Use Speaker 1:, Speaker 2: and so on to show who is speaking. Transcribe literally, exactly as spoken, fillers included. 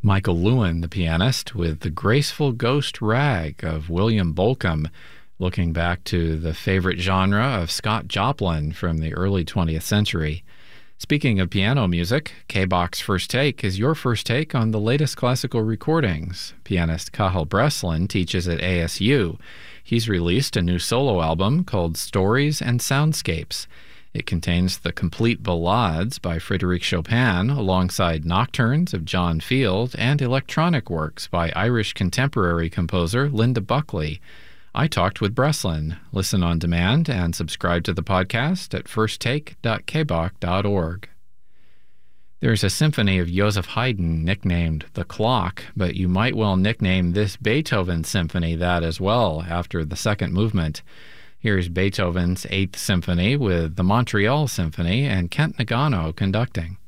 Speaker 1: Michael Lewin, the pianist, with the graceful ghost rag of William Bolcom, looking back to the favorite genre of Scott Joplin from the early twentieth century. Speaking of piano music, K-Box First Take is your first take on the latest classical recordings. Pianist Cathal Breslin teaches at A S U. He's released a new solo album called Stories and Soundscapes. It contains the complete ballades by Frédéric Chopin, alongside nocturnes of John Field and electronic works by Irish contemporary composer Linda Buckley. I talked with Breslin. Listen on demand and subscribe to the podcast at first take dot k b o c dot org. There's a symphony of Joseph Haydn nicknamed The Clock, but you might well nickname this Beethoven symphony that as well after the second movement. Here's Beethoven's Eighth Symphony with the Montreal Symphony and Kent Nagano conducting.